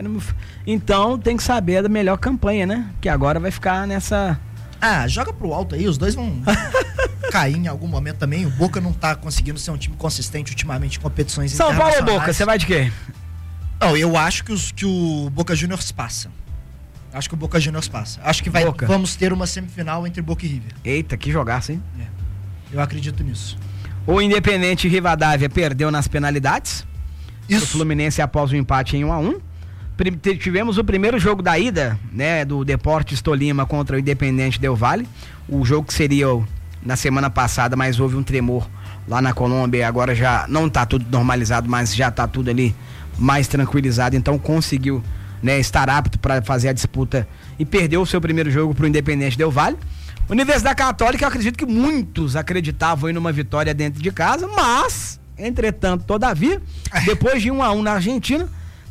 Então tem que saber da melhor campanha, né? Que agora vai ficar nessa... joga pro alto aí, os dois vão cair em algum momento também. O Boca não tá conseguindo ser um time consistente ultimamente em competições internacionais. São Paulo ou Boca, você vai de quê? Não, eu acho que o Boca Juniors passa. Acho que o Boca Juniors passa. Acho que vamos ter uma semifinal entre Boca e River. Eita, que jogaço, hein? Eu acredito nisso. O Independente Rivadavia perdeu nas penalidades. Isso. O Fluminense após o empate em 1-1. Tivemos o primeiro jogo da ida, né, do Deportes Tolima contra o Independente Del Valle. O jogo que seria na semana passada, mas houve um tremor lá na Colômbia. Agora já não tá tudo normalizado, mas já tá tudo ali mais tranquilizado. Então conseguiu, né, estar apto para fazer a disputa e perdeu o seu primeiro jogo pro Independente Del Valle. Universidade Católica, eu acredito que muitos acreditavam em uma vitória dentro de casa, mas, entretanto, todavia, depois de 1-1 na Argentina,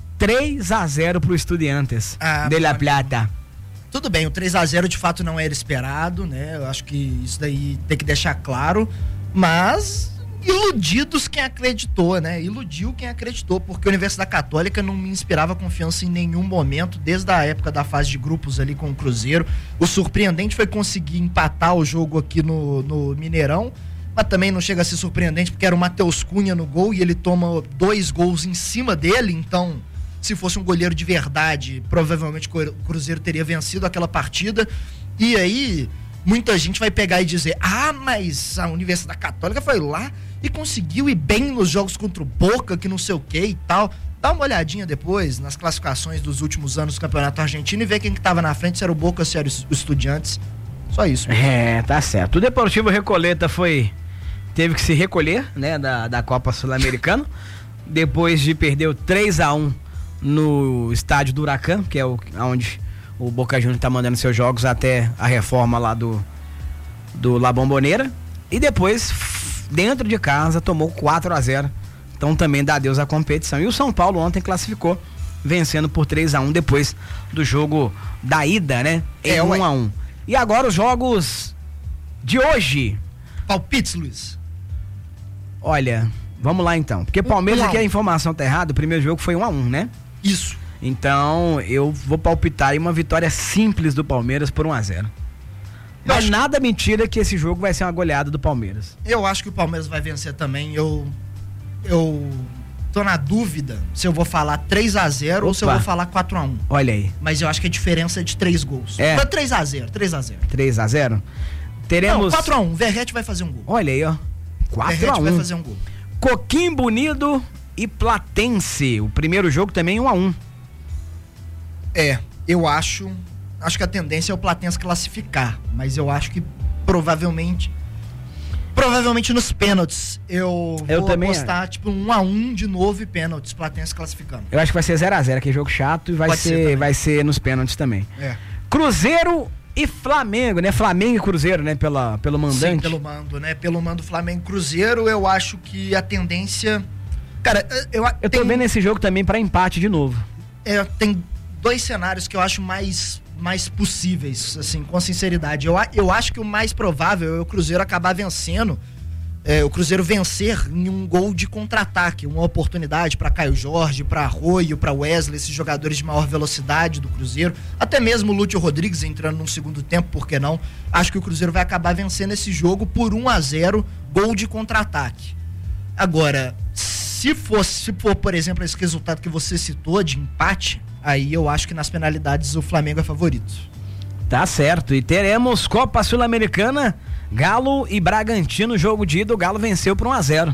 3-0 pro Estudiantes de La Plata. Tudo bem, o 3-0 de fato não era esperado, né? Eu acho que isso daí tem que deixar claro, mas iludidos quem acreditou, né? Iludiu quem acreditou, porque a Universidade Católica não me inspirava confiança em nenhum momento, desde a época da fase de grupos ali com o Cruzeiro. O surpreendente foi conseguir empatar o jogo aqui no Mineirão, mas também não chega a ser surpreendente, porque era o Matheus Cunha no gol e ele toma 2 gols em cima dele, então se fosse um goleiro de verdade, provavelmente o Cruzeiro teria vencido aquela partida. E aí muita gente vai pegar e dizer, mas a Universidade Católica foi lá e conseguiu ir bem nos jogos contra o Boca, que não sei o que e tal. Dá uma olhadinha depois nas classificações dos últimos anos do Campeonato Argentino e ver quem que tava na frente, se era o Boca, se era o Estudiantes. Só isso. Tá certo. O Deportivo Recoleta teve que se recolher, né, da Copa Sul-Americana, depois de perder 3-1 no estádio do Huracan, que é onde o Boca Juniors tá mandando seus jogos até a reforma lá do La Bombonera, e depois dentro de casa tomou 4-0 Então também dá adeus à competição. E o São Paulo ontem classificou, vencendo por 3-1 depois do jogo da ida, né? Em 1-1. E agora os jogos de hoje. Palpites, Luiz. Olha, vamos lá então. Porque Palmeiras, aqui a informação tá errada, o primeiro jogo foi 1-1, né? Isso. Então eu vou palpitar em uma vitória simples do Palmeiras por 1-0. Mas nada mentira que esse jogo vai ser uma goleada do Palmeiras. Eu acho que o Palmeiras vai vencer também. Eu tô na dúvida se eu vou falar 3-0 ou se eu vou falar 4-1. Olha aí. Mas eu acho que a diferença é de 3 gols. É. 3-0. 3-0? Teremos... Não, 4-1. Verratti vai fazer um gol. Olha aí, ó. 4-1. Verratti vai fazer um gol. Coquimbo Unido e Platense. O primeiro jogo também 1-1. Eu acho que a tendência é o Platense classificar, mas eu acho que provavelmente nos pênaltis eu vou também apostar tipo 1-1 de novo e pênaltis, Platense classificando. Eu acho que vai ser 0-0, que é jogo chato, e vai ser nos pênaltis também. Cruzeiro e Flamengo, né? Flamengo e Cruzeiro, né? Pelo mandante. Sim, pelo mando, né? Pelo mando Flamengo e Cruzeiro, eu acho que a tendência... Cara, eu tô vendo esse jogo também pra empate de novo. Tem 2 cenários que eu acho mais possíveis, assim, com sinceridade. Eu acho que o mais provável é o Cruzeiro acabar vencendo, o Cruzeiro vencer em um gol de contra-ataque, uma oportunidade para Caio Jorge, para Arroio, para Wesley, esses jogadores de maior velocidade do Cruzeiro, até mesmo o Lúcio Rodrigues entrando no segundo tempo, por que não? Acho que o Cruzeiro vai acabar vencendo esse jogo por 1-0, gol de contra-ataque. Agora, se for, por exemplo, esse resultado que você citou de empate, aí eu acho que nas penalidades o Flamengo é favorito. Tá certo. E teremos Copa Sul-Americana, Galo e Bragantino, jogo de ida. O Galo venceu por 1-0.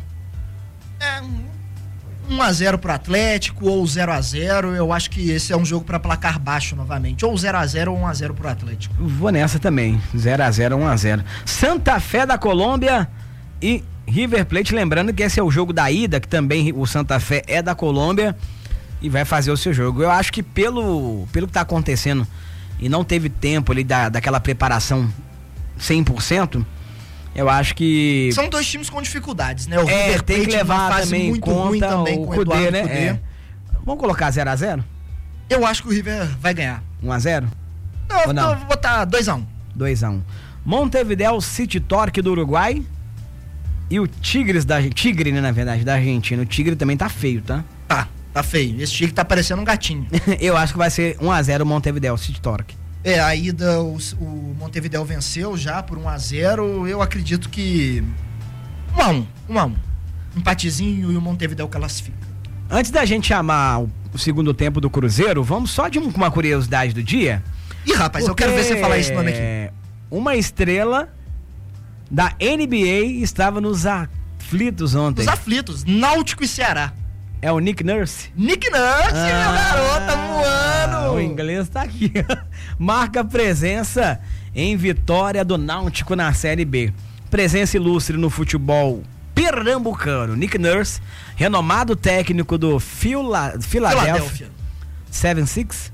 1-0 pro Atlético ou 0-0. Eu acho que esse é um jogo para placar baixo novamente. Ou 0-0 ou 1-0 pro Atlético. Vou nessa também. 0-0, 1-0. Santa Fé da Colômbia e River Plate. Lembrando que esse é o jogo da ida, que também o Santa Fé é da Colômbia e vai fazer o seu jogo. Eu acho que pelo que tá acontecendo e não teve tempo ali daquela preparação 100%, eu acho que... São 2 times com dificuldades, né? O River tem Plate que levar também em conta também, o com Cudê, né? Cudê. Vamos colocar 0-0? Eu acho que o River vai ganhar. 1-0? Não, eu vou botar 2-1. 2-1. Montevideo City Torque do Uruguai e o Tigre, né, na verdade, da Argentina. O Tigre também tá feio, tá? Tá feio. Esse Tigre tá parecendo um gatinho. Eu acho que vai ser 1-0 o Montevideo City Torque. A ida, o Montevideo venceu já por 1-0. Eu acredito que 1-1. Empatezinho e o Montevideo classifica. Antes da gente chamar o segundo tempo do Cruzeiro, vamos só de uma curiosidade do dia. Ih, rapaz, eu quero ver você falar esse nome aqui. Uma estrela da NBA estava nos aflitos ontem. Nos aflitos, Náutico e Ceará. É o Nick Nurse? Nick Nurse, meu garoto, tá voando! O inglês tá aqui. Marca presença em vitória do Náutico na Série B. Presença ilustre no futebol pernambucano. Nick Nurse, renomado técnico do Philadelphia 76ers.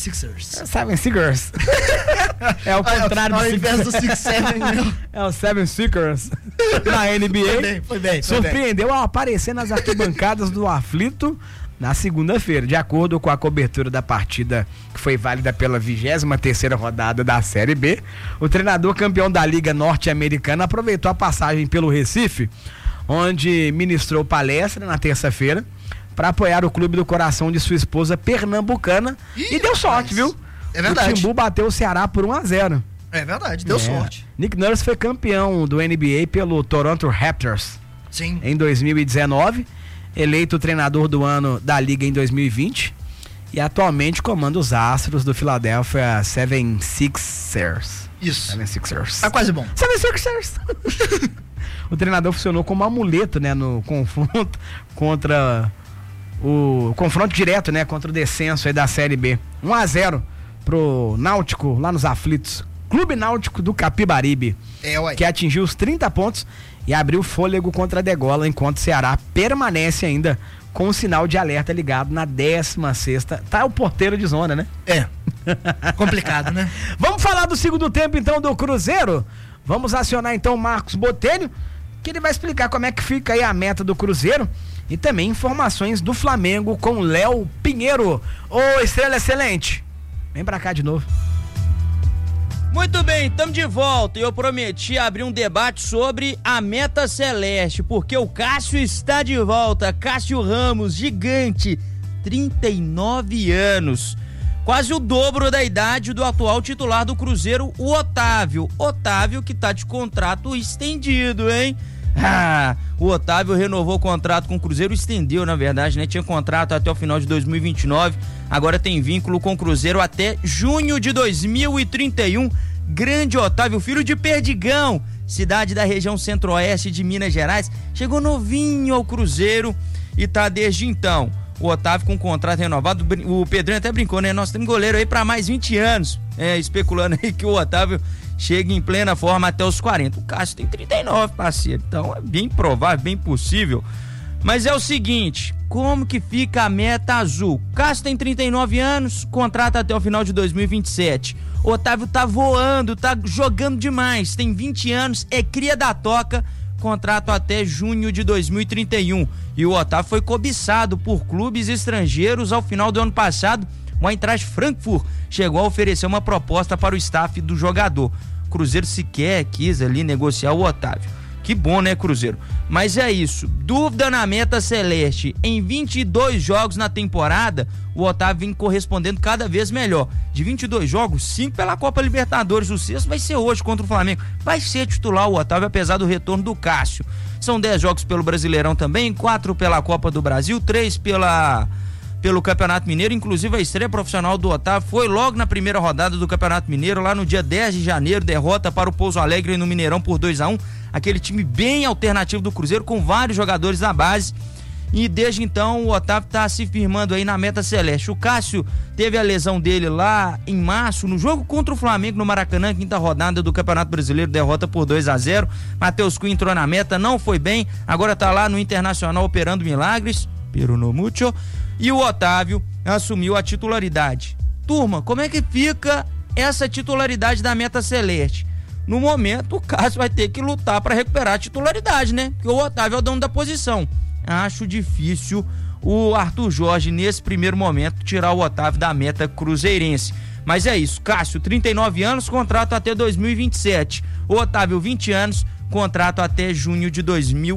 76ers. É o contrário ao invés do 6-7, é o 76ers na NBA. Foi bem. Surpreendeu ao aparecer nas arquibancadas do aflito na segunda-feira. De acordo com a cobertura da partida, que foi válida pela 23ª rodada da Série B, o treinador campeão da Liga Norte-Americana aproveitou a passagem pelo Recife, onde ministrou palestra na terça-feira para apoiar o clube do coração de sua esposa pernambucana. E deu sorte, viu? É verdade. O Timbu bateu o Ceará por 1-0. É verdade, deu sorte. Nick Nurse foi campeão do NBA pelo Toronto Raptors. Sim. Em 2019, eleito treinador do ano da liga em 2020 e atualmente comanda os astros do Philadelphia 76ers. Isso. 76ers. Tá quase bom. 76ers. O treinador funcionou como amuleto, né, no confronto contra o confronto direto, né, contra o descenso aí da Série B. 1-0 pro Náutico lá nos aflitos. Clube Náutico do Capibaribe, que atingiu os 30 pontos e abriu fôlego contra a degola, enquanto o Ceará permanece ainda com o sinal de alerta ligado na 16ª. Tá o porteiro de zona, né? Complicado, né? Vamos falar do segundo tempo então do Cruzeiro. Vamos acionar então o Marcos Botelho, que ele vai explicar como é que fica aí a meta do Cruzeiro e também informações do Flamengo com Léo Pinheiro. Ô, Estrela Excelente, vem pra cá de novo. Muito bem, estamos de volta e eu prometi abrir um debate sobre a meta celeste, porque o Cássio está de volta. Cássio Ramos, gigante, 39 anos, quase o dobro da idade do atual titular do Cruzeiro, o Otávio. Otávio que tá de contrato estendido, hein? O Otávio renovou o contrato com o Cruzeiro, estendeu na verdade, né? Tinha contrato até o final de 2029, agora tem vínculo com o Cruzeiro até junho de 2031. Grande Otávio, filho de Perdigão, cidade da região centro-oeste de Minas Gerais, chegou novinho ao Cruzeiro e tá desde então. O Otávio com contrato renovado, o Pedrinho até brincou, né? Nós temos goleiro aí pra mais 20 anos, especulando aí que o Otávio chega em plena forma até os 40. O Cássio tem 39, parceiro, então é bem provável, bem possível. Mas é o seguinte, como que fica a meta azul? Cássio tem 39 anos, contrato até o final de 2027. O Otávio tá voando, tá jogando demais, tem 20 anos, é cria da toca, contrato até junho de 2031. E o Otávio foi cobiçado por clubes estrangeiros ao final do ano passado. O Eintracht Frankfurt chegou a oferecer uma proposta para o staff do jogador. O Cruzeiro sequer quis ali negociar o Otávio. Que bom, né, Cruzeiro? Mas é isso. Dúvida na meta celeste. Em 22 jogos na temporada, o Otávio vem correspondendo cada vez melhor. De 22 jogos, 5 pela Copa Libertadores. O sexto vai ser hoje contra o Flamengo. Vai ser titular o Otávio, apesar do retorno do Cássio. São 10 jogos pelo Brasileirão também, 4 pela Copa do Brasil, 3 pelo Campeonato Mineiro. Inclusive a estreia profissional do Otávio foi logo na primeira rodada do Campeonato Mineiro, lá no dia 10 de janeiro, derrota para o Pouso Alegre no Mineirão por 2-1, aquele time bem alternativo do Cruzeiro, com vários jogadores da base, e desde então o Otávio está se firmando aí na meta celeste. O Cássio teve a lesão dele lá em março, no jogo contra o Flamengo no Maracanã, quinta rodada do Campeonato Brasileiro, derrota por 2-0, Matheus Cunha entrou na meta, não foi bem, agora tá lá no Internacional operando milagres, pero no mucho. E o Otávio assumiu a titularidade. Turma, como é que fica essa titularidade da meta celeste? No momento, o Cássio vai ter que lutar para recuperar a titularidade, né? Porque o Otávio é o dono da posição. Acho difícil o Arthur Jorge, nesse primeiro momento, tirar o Otávio da meta cruzeirense. Mas é isso, Cássio, 39 anos, contrato até 2027. O Otávio, 20 anos, contrato até junho de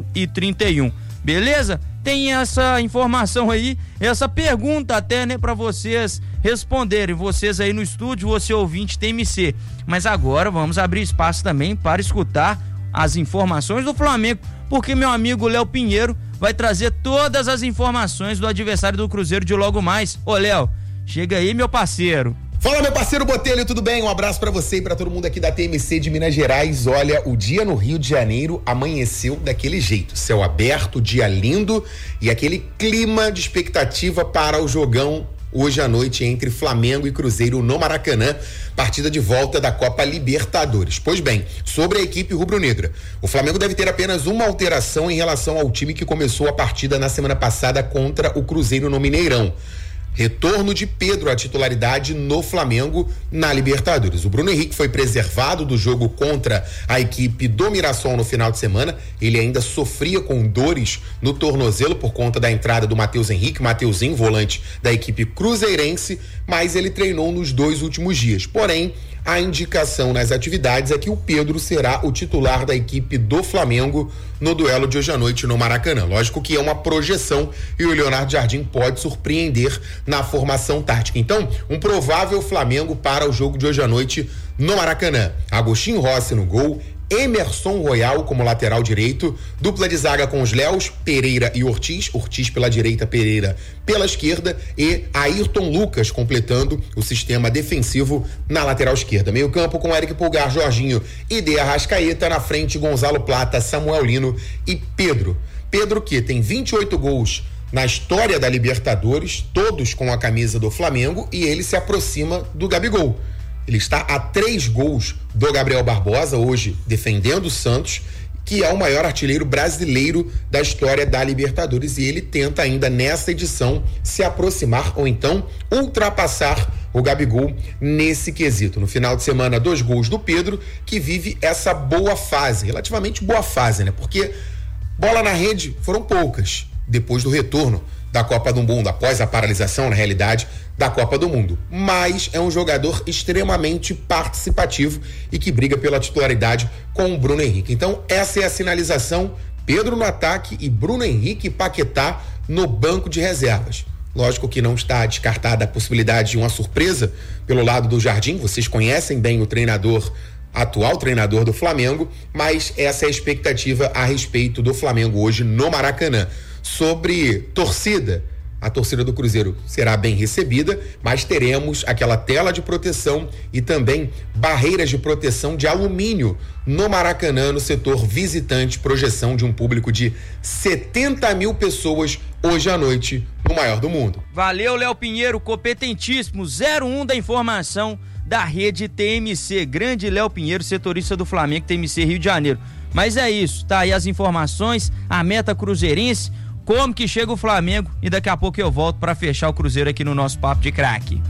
2031. Beleza? Tem essa informação aí, essa pergunta até, né, pra vocês responderem, vocês aí no estúdio, você ouvinte TMC. Mas agora vamos abrir espaço também para escutar as informações do Flamengo, porque meu amigo Léo Pinheiro vai trazer todas as informações do adversário do Cruzeiro de logo mais. Ô Léo, chega aí, meu parceiro. Fala, meu parceiro Botelho, tudo bem? Um abraço pra você e pra todo mundo aqui da TMC de Minas Gerais. Olha, o dia no Rio de Janeiro amanheceu daquele jeito, céu aberto, dia lindo e aquele clima de expectativa para o jogão hoje à noite entre Flamengo e Cruzeiro no Maracanã, partida de volta da Copa Libertadores. Pois bem, sobre a equipe rubro-negra, o Flamengo deve ter apenas uma alteração em relação ao time que começou a partida na semana passada contra o Cruzeiro no Mineirão. Retorno de Pedro à titularidade no Flamengo na Libertadores. O Bruno Henrique foi preservado do jogo contra a equipe do Mirassol no final de semana. Ele ainda sofria com dores no tornozelo por conta da entrada do Matheus Henrique, Mateuzinho, volante da equipe cruzeirense, mas ele treinou nos 2 últimos dias. Porém, a indicação nas atividades é que o Pedro será o titular da equipe do Flamengo no duelo de hoje à noite no Maracanã. Lógico que é uma projeção e o Leonardo Jardim pode surpreender na formação tática. Então, um provável Flamengo para o jogo de hoje à noite no Maracanã. Agostinho Rossi no gol, Emerson Royal como lateral direito, dupla de zaga com os Léos, Pereira e Ortiz pela direita, Pereira pela esquerda e Ayrton Lucas completando o sistema defensivo na lateral esquerda. Meio campo com Eric Pulgar, Jorginho e De Arrascaeta, na frente Gonzalo Plata, Samuel Lino e Pedro. Pedro que tem 28 gols na história da Libertadores, todos com a camisa do Flamengo, e ele se aproxima do Gabigol. Ele está a 3 gols do Gabriel Barbosa, hoje defendendo o Santos, que é o maior artilheiro brasileiro da história da Libertadores, e ele tenta ainda nessa edição se aproximar ou então ultrapassar o Gabigol nesse quesito. No final de semana, 2 gols do Pedro, que vive essa boa fase, relativamente boa fase, né? Porque bola na rede foram poucas. depois do retorno da Copa do Mundo, após a paralisação, na realidade, da Copa do Mundo. Mas é um jogador extremamente participativo e que briga pela titularidade com o Bruno Henrique. Então, essa é a sinalização: Pedro no ataque e Bruno Henrique e Paquetá no banco de reservas. Lógico que não está descartada a possibilidade de uma surpresa pelo lado do Jardim. Vocês conhecem bem o atual treinador do Flamengo, mas essa é a expectativa a respeito do Flamengo hoje no Maracanã. Sobre torcida, a torcida do Cruzeiro será bem recebida, mas teremos aquela tela de proteção e também barreiras de proteção de alumínio no Maracanã, no setor visitante, projeção de um público de 70 mil pessoas hoje à noite, no maior do mundo. Valeu, Léo Pinheiro, competentíssimo, 01 da informação da rede TMC. Grande Léo Pinheiro, setorista do Flamengo, TMC Rio de Janeiro. Mas é isso, tá aí as informações, a meta cruzeirense, como que chega o Flamengo, e daqui a pouco eu volto para fechar o Cruzeiro aqui no nosso Papo de Craque.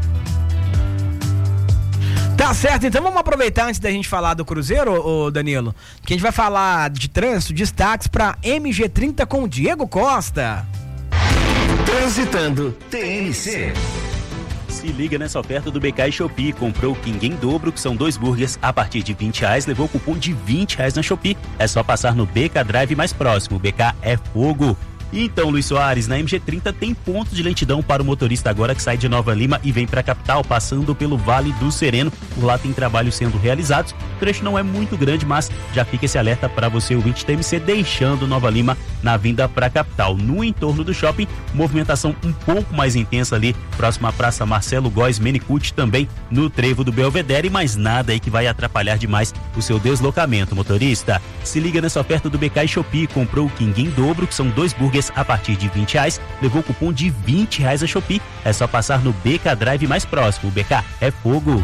Tá certo, então vamos aproveitar antes da gente falar do Cruzeiro, ô Danilo, que a gente vai falar de trânsito, destaques para MG30 com o Diego Costa. Transitando TNC. Se liga nessa oferta do BK e Shopee. Comprou o King em dobro, que são 2 burgers a partir de R$20, levou cupom de R$20 na Shopee. É só passar no BK Drive mais próximo. O BK é fogo. E então, Luiz Soares, na MG30 tem ponto de lentidão para o motorista agora que sai de Nova Lima e vem para a capital, passando pelo Vale do Sereno. Por lá tem trabalhos sendo realizados. O trecho não é muito grande, mas já fica esse alerta para você, ouvinte TMC, deixando Nova Lima na vinda para a capital. No entorno do shopping, movimentação um pouco mais intensa ali, próximo à Praça Marcelo Góes Menicucci, também no trevo do Belvedere, mas nada aí que vai atrapalhar demais o seu deslocamento, motorista. Se liga nessa oferta do BK e Shopee. Comprou o King em dobro, que são 2 burgers a partir de R$20, levou cupom de R$20 a Shopee. É só passar no BK Drive mais próximo. O BK é fogo.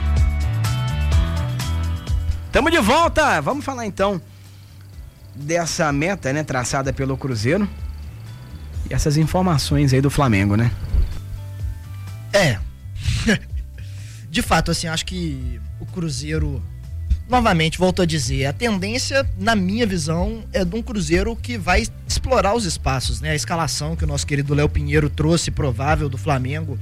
Tamo de volta. Vamos falar então dessa meta, né, traçada pelo Cruzeiro e essas informações aí do Flamengo, né? De fato, assim, acho que o Cruzeiro, novamente, volto a dizer, a tendência, na minha visão, é de um Cruzeiro que vai explorar os espaços, né? A escalação que o nosso querido Léo Pinheiro trouxe, provável, do Flamengo,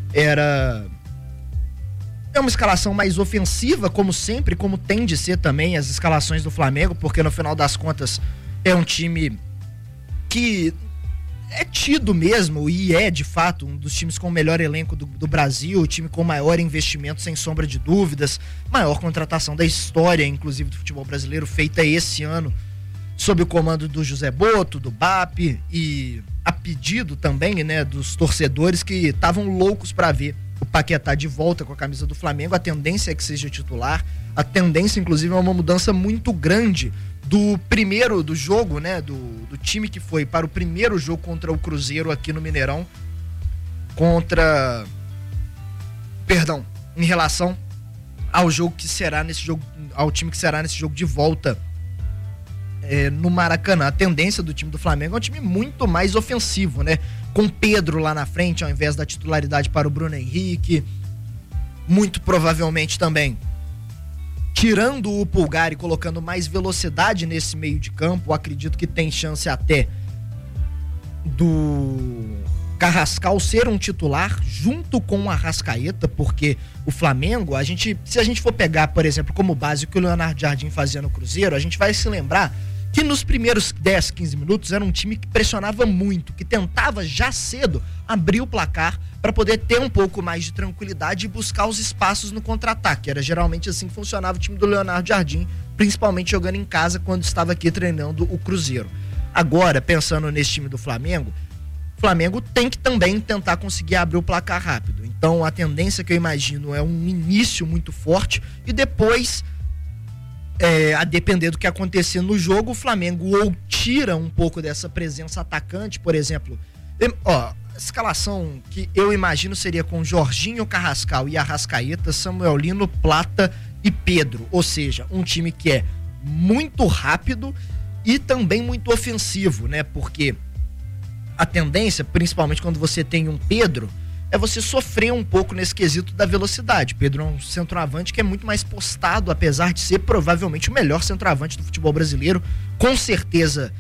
é uma escalação mais ofensiva, como sempre, como tem de ser também as escalações do Flamengo, porque no final das contas é um time que é tido mesmo, e é de fato um dos times com o melhor elenco do Brasil, o time com maior investimento, sem sombra de dúvidas, maior contratação da história, inclusive do futebol brasileiro, feita esse ano, sob o comando do José Boto, do BAP, e a pedido também, né, dos torcedores que estavam loucos para ver o Paquetá de volta com a camisa do Flamengo. A tendência é que seja titular, a tendência inclusive é uma mudança muito grande do jogo, né, do time que foi para o primeiro jogo contra o Cruzeiro aqui no Mineirão, em relação ao jogo que será nesse jogo, ao time que será nesse jogo de volta no Maracanã. A tendência do time do Flamengo é um time muito mais ofensivo, né? Com Pedro lá na frente, ao invés da titularidade para o Bruno Henrique. Muito provavelmente também tirando o Pulgar e colocando mais velocidade nesse meio de campo. acredito que tem chance até do Carrascal ser um titular junto com o Arrascaeta, porque o Flamengo, se a gente for pegar, por exemplo, como base o que o Leonardo Jardim fazia no Cruzeiro, a gente vai se lembrar que nos primeiros 10, 15 minutos era um time que pressionava muito, que tentava já cedo abrir o placar para poder ter um pouco mais de tranquilidade e buscar os espaços no contra-ataque. Era geralmente assim que funcionava o time do Leonardo Jardim, principalmente jogando em casa quando estava aqui treinando o Cruzeiro. Agora, pensando nesse time do Flamengo, o Flamengo tem que também tentar conseguir abrir o placar rápido. Então a tendência que eu imagino é um início muito forte e depois, a depender do que acontecer no jogo, o Flamengo ou tira um pouco dessa presença atacante, por exemplo, a escalação que eu imagino seria com Jorginho, Carrascal e Arrascaeta, Samuel Lino, Plata e Pedro, ou seja, um time que é muito rápido e também muito ofensivo, né? Porque a tendência, principalmente quando você tem um Pedro, é você sofrer um pouco nesse quesito da velocidade. Pedro é um centroavante que é muito mais postado, apesar de ser provavelmente o melhor centroavante do futebol brasileiro, com certeza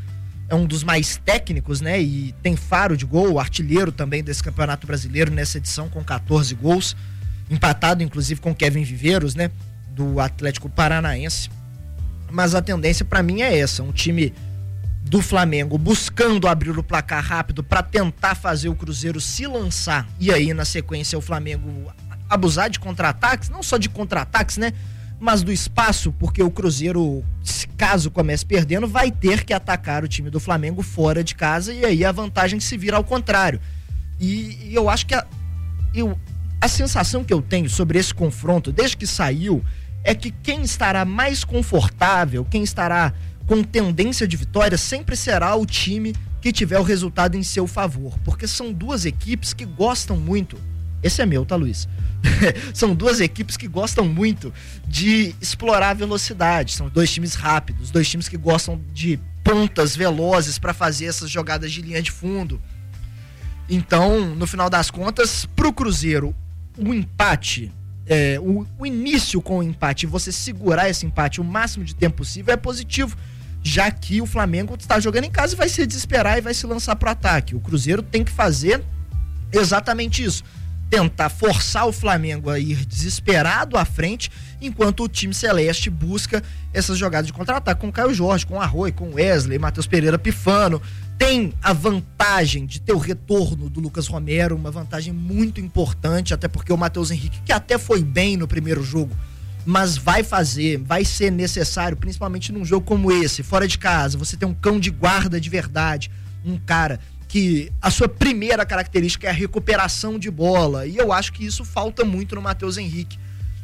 é um dos mais técnicos, né? E tem faro de gol, artilheiro também desse Campeonato Brasileiro nessa edição com 14 gols, empatado inclusive com Kevin Viveiros, né? Do Atlético Paranaense. Mas a tendência para mim é essa, um time do Flamengo buscando abrir o placar rápido para tentar fazer o Cruzeiro se lançar e aí na sequência o Flamengo abusar de contra-ataques, não só de contra-ataques, né? Mas do espaço, porque o Cruzeiro, caso comece perdendo, vai ter que atacar o time do Flamengo fora de casa e aí a vantagem se vira ao contrário. E eu acho que a sensação que eu tenho sobre esse confronto, desde que saiu, é que quem estará mais confortável, quem estará com tendência de vitória, sempre será o time que tiver o resultado em seu favor. Porque são duas equipes que gostam muito. Esse é meu, tá, Luiz? São duas equipes que gostam muito de explorar a velocidade. São dois times rápidos, dois times que gostam de pontas velozes para fazer essas jogadas de linha de fundo. Então, no final das contas, pro Cruzeiro, o empate, o início com o empate, você segurar esse empate o máximo de tempo possível é positivo, já que o Flamengo está jogando em casa e vai se desesperar e vai se lançar pro ataque. O Cruzeiro tem que fazer exatamente isso. Tentar forçar o Flamengo a ir desesperado à frente, enquanto o time celeste busca essas jogadas de contra-ataque com o Caio Jorge, com o Arroio, com o Wesley, Matheus Pereira pifando. Tem a vantagem de ter o retorno do Lucas Romero, uma vantagem muito importante, até porque o Matheus Henrique, que até foi bem no primeiro jogo, mas vai ser necessário, principalmente num jogo como esse, fora de casa, você tem um cão de guarda de verdade, um cara que a sua primeira característica é a recuperação de bola, e eu acho que isso falta muito no Matheus Henrique.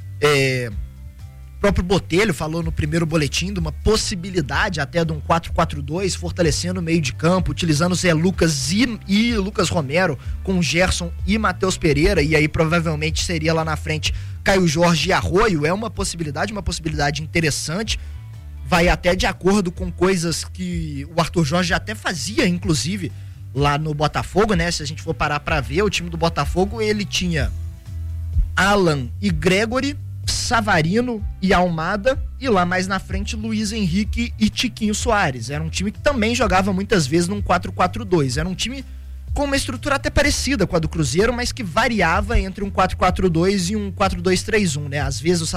O próprio Botelho falou no primeiro boletim de uma possibilidade até de um 4-4-2, fortalecendo o meio de campo, utilizando Zé Lucas e Lucas Romero com Gerson e Matheus Pereira, e aí provavelmente seria lá na frente Caio Jorge e Arroio. É uma possibilidade interessante, vai até de acordo com coisas que o Arthur Jorge até fazia, inclusive lá no Botafogo, né? Se a gente for parar pra ver, o time do Botafogo, ele tinha Alan e Gregory, Savarino e Almada, e lá mais na frente Luiz Henrique e Tiquinho Soares. Era um time que também jogava muitas vezes num 4-4-2. Era um time com uma estrutura até parecida com a do Cruzeiro, mas que variava entre um 4-4-2 e um 4-2-3-1, né? Às vezes o